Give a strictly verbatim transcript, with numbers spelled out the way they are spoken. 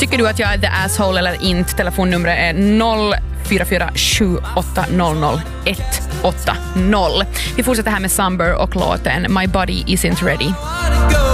Tycker du att jag är the asshole eller inte? Telefonnumret är noll fyra fyra sju åtta noll noll ett åtta noll. Vi fortsätter här med Summer och låten My Body Isn't Ready.